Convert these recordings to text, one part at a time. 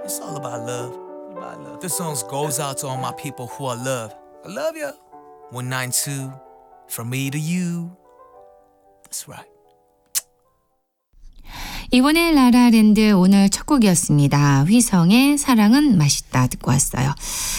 It's all about love. This song goes out to all my people who I love. I love you. 192 from me to you. That's right. 이번에 라라랜드 오늘 첫 곡이었습니다. 휘성의 사랑은 맛있다 듣고 왔어요.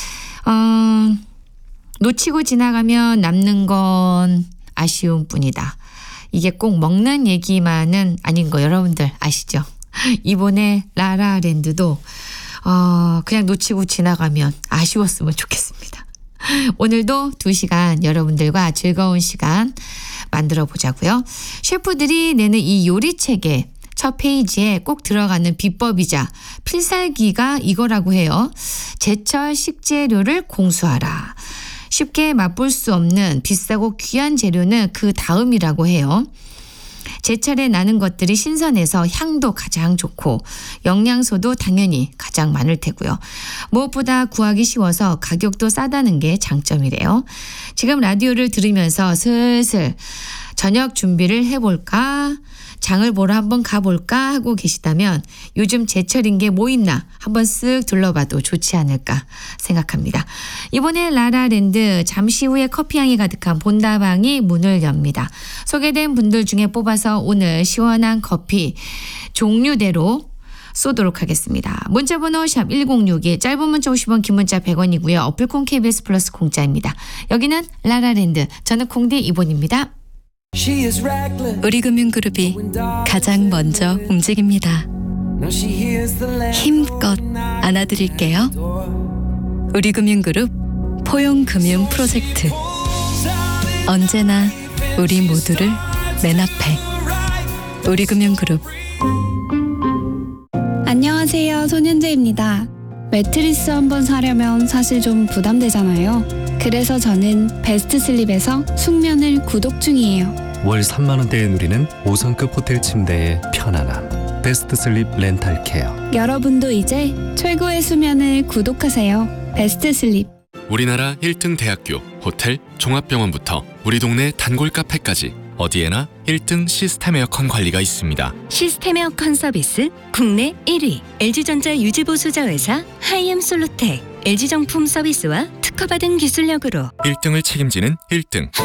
놓치고 지나가면 남는 건 아쉬움 뿐이다. 이게 꼭 먹는 얘기만은 아닌 거 여러분들 아시죠? 이번에 라라랜드도 그냥 놓치고 지나가면 아쉬웠으면 좋겠습니다. 오늘도 2시간 여러분들과 즐거운 시간 만들어 보자고요. 셰프들이 내는 이 요리책에 첫 페이지에 꼭 들어가는 비법이자 필살기가 이거라고 해요. 제철 식재료를 공수하라. 쉽게 맛볼 수 없는 비싸고 귀한 재료는 그 다음이라고 해요. 제철에 나는 것들이 신선해서 향도 가장 좋고 영양소도 당연히 가장 많을 테고요. 무엇보다 구하기 쉬워서 가격도 싸다는 게 장점이래요. 지금 라디오를 들으면서 슬슬 저녁 준비를 해볼까? 장을 보러 한번 가볼까 하고 계시다면 요즘 제철인 게 뭐 있나 한번 쓱 둘러봐도 좋지 않을까 생각합니다. 이번에 라라랜드 잠시 후에 커피향이 가득한 본다방이 문을 엽니다. 소개된 분들 중에 뽑아서 오늘 시원한 커피 종류대로 쏘도록 하겠습니다. 문자번호 샵 1061 짧은 문자 50원 긴 문자 100원이고요. 어플콘 KBS 플러스 공짜입니다. 여기는 라라랜드 저는 콩디 이본입니다. 우리금융그룹이 가장 먼저 움직입니다. 힘껏 안아드릴게요. 우리금융그룹 포용금융 프로젝트. 언제나 우리 모두를 맨 앞에. 우리금융그룹. 안녕하세요. 손현재입니다. 매트리스 한번 사려면 사실 좀 부담되잖아요. 그래서 저는 베스트슬립에서 숙면을 구독 중이에요. 월 3만 원대에 누리는 5성급 호텔 침대의 편안함. 베스트슬립 렌탈케어. 여러분도 이제 최고의 수면을 구독하세요. 베스트슬립. 우리나라 1등 대학교, 호텔, 종합병원부터 우리 동네 단골 카페까지 어디에나 1등 시스템 에어컨 관리가 있습니다. 시스템 에어컨 서비스 국내 1위 LG전자 유지보수자 회사 하이엠솔루텍 LG정품 서비스와 특허받은 기술력으로 1등을 책임지는 1등